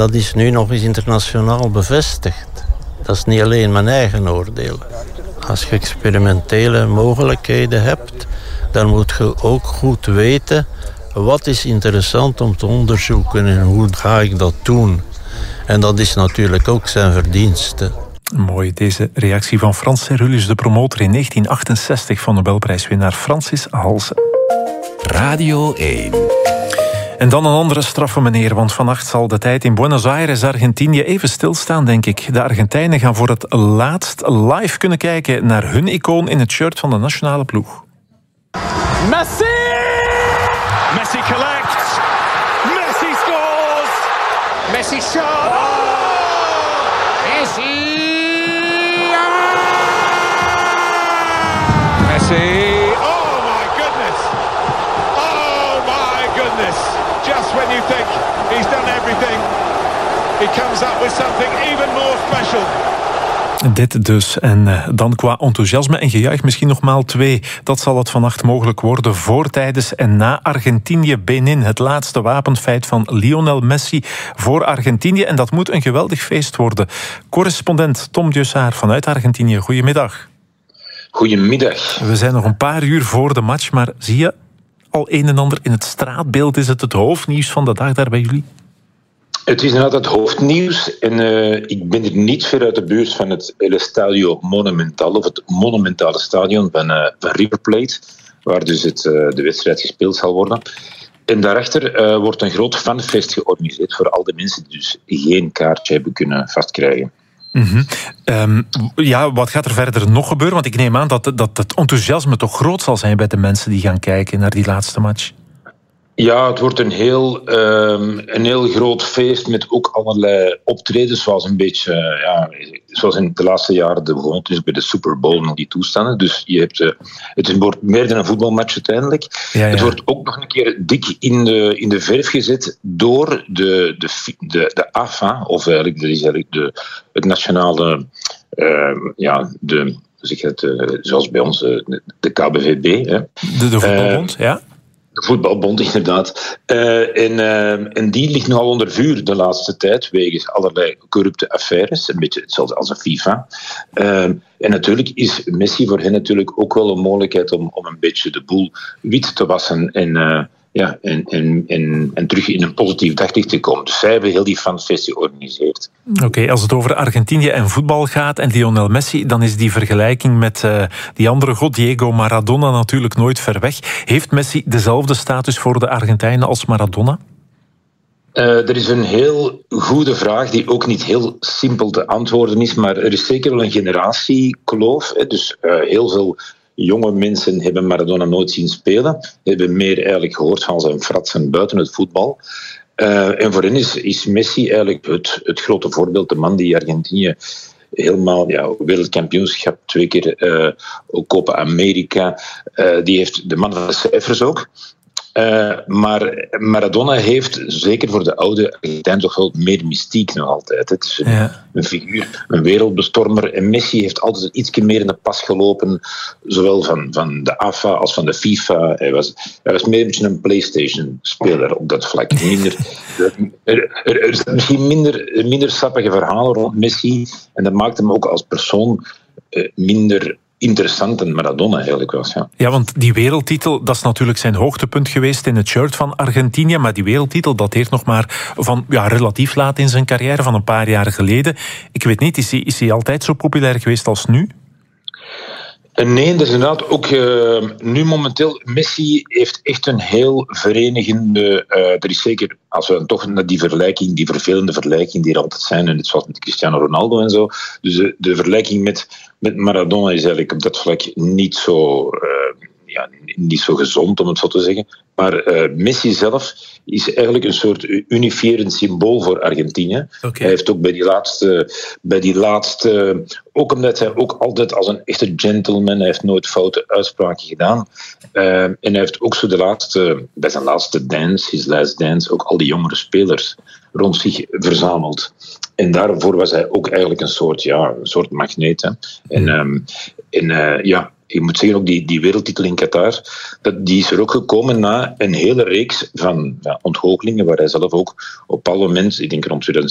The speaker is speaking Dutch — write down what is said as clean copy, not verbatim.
Dat is nu nog eens internationaal bevestigd. Dat is niet alleen mijn eigen oordeel. Als je experimentele mogelijkheden hebt, dan moet je ook goed weten wat is interessant om te onderzoeken en hoe ga ik dat doen. En dat is natuurlijk ook zijn verdienste. Mooi, deze reactie van Frans Serulus, de promotor in 1968 van Nobelprijswinnaar Francis Halse. Radio 1. En dan een andere straffe meneer, want vannacht zal de tijd in Buenos Aires, Argentinië, even stilstaan, denk ik. De Argentijnen gaan voor het laatst live kunnen kijken naar hun icoon in het shirt van de nationale ploeg. Messi! Messi collects. Messi scores. Messi shot. Oh! Messi! Messi! Oh my goodness! Oh my goodness! Just when you think he's done everything, he comes up with something even more special. Dit dus. En dan qua enthousiasme en gejuich misschien nog maal 2. Dat zal het vannacht mogelijk worden voor, tijdens en na Argentinië-Benin. Het laatste wapenfeit van Lionel Messi voor Argentinië. En dat moet een geweldig feest worden. Correspondent Tom Djeussaert vanuit Argentinië. Goedemiddag. Goedemiddag. We zijn nog een paar uur voor de match, maar zie je al een en ander in het straatbeeld? Is het hoofdnieuws van de dag daar bij jullie? Het is inderdaad het hoofdnieuws en ik ben er niet ver uit de buurt van het El Estadio Monumental, of het monumentale stadion van River Plate, waar dus de wedstrijd gespeeld zal worden. En daarachter wordt een groot fanfest georganiseerd voor al de mensen die dus geen kaartje hebben kunnen vastkrijgen. Mm-hmm. Ja, wat gaat er verder nog gebeuren? Want ik neem aan dat het enthousiasme toch groot zal zijn bij de mensen die gaan kijken naar die laatste match. Ja, het wordt een heel groot feest met ook allerlei optredens, zoals een beetje, zoals in de laatste jaren de gewoonte is bij de Super Bowl nog die toestanden. Dus je hebt, het wordt meer dan een voetbalmatch uiteindelijk. Ja. Het wordt ook nog een keer dik in de verf gezet door de AFA, of eigenlijk, dat is eigenlijk het nationale, zoals bij ons de KBVB. Hè. De voetbalbond, ja. De voetbalbond, inderdaad. En die ligt nogal onder vuur de laatste tijd, wegens allerlei corrupte affaires. Een beetje hetzelfde als de FIFA. En natuurlijk is Messi voor hen natuurlijk ook wel een mogelijkheid om een beetje de boel wit te wassen en terug in een positief daglicht te komen. Dus zij hebben heel die fanfest georganiseerd. Oké, als het over Argentinië en voetbal gaat en Lionel Messi, dan is die vergelijking met die andere god Diego Maradona natuurlijk nooit ver weg. Heeft Messi dezelfde status voor de Argentijnen als Maradona? Er is een heel goede vraag die ook niet heel simpel te antwoorden is, maar er is zeker wel een generatiekloof. Dus heel veel jonge mensen hebben Maradona nooit zien spelen. Hebben meer eigenlijk gehoord van zijn fratsen buiten het voetbal. En voor hen is Messi eigenlijk het grote voorbeeld. De man die Argentinië helemaal wereldkampioenschap, 2 keer Copa America. Die heeft de man van de cijfers ook. Maar Maradona heeft, zeker voor de oude Argentijn, toch wel meer mystiek nog altijd. Het is een figuur, een wereldbestormer. En Messi heeft altijd iets meer in de pas gelopen, zowel van de AFA als van de FIFA. Hij was meer een beetje een PlayStation-speler op dat vlak. Er zijn misschien minder sappige verhalen rond Messi. En dat maakt hem ook als persoon minder interessant dan Maradona eigenlijk was. Ja, want die wereldtitel, dat is natuurlijk zijn hoogtepunt geweest in het shirt van Argentinië, maar die wereldtitel dateert nog maar van relatief laat in zijn carrière, van een paar jaar geleden. Ik weet niet, is hij altijd zo populair geweest als nu? Nee, dat is inderdaad ook nu momenteel. Messi heeft echt een heel verenigende. Er is zeker, als we toch naar die vervelende vergelijking die er altijd zijn, en net zoals met Cristiano Ronaldo en zo. Dus de vergelijking met Maradona is eigenlijk op dat vlak niet zo gezond, om het zo te zeggen. Maar Messi zelf is eigenlijk een soort unifiërend symbool voor Argentinië. Okay. Hij heeft ook bij die laatste, ook omdat hij ook altijd als een echte gentleman, hij heeft nooit foute uitspraken gedaan. En hij heeft ook zo bij zijn laatste dance, his last dance, ook al die jongere spelers rond zich verzameld. En daarvoor was hij ook eigenlijk een soort magneet. Hè. Je moet zeggen, ook die wereldtitel in Qatar, die is er ook gekomen na een hele reeks van ontgoochelingen, waar hij zelf ook op een bepaald moment, ik denk rond